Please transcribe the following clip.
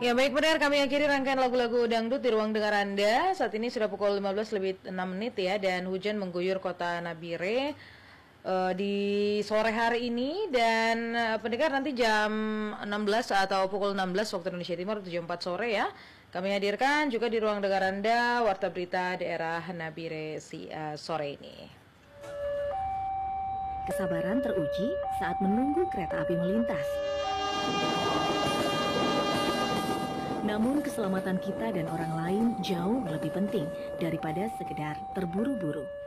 Ya baik pendengar, kami akhiri rangkaian lagu-lagu dangdut di ruang dengar Anda. Saat ini sudah pukul 15 lebih 6 menit ya, dan hujan mengguyur kota Nabire di sore hari ini. Dan pendengar, nanti jam 16 atau pukul 16 waktu Indonesia Timur atau jam 4 sore ya, kami hadirkan juga di ruang dengar Anda warta berita daerah Nabire sore ini. Kesabaran teruji saat menunggu kereta api melintas. Namun keselamatan kita dan orang lain jauh lebih penting daripada sekedar terburu-buru.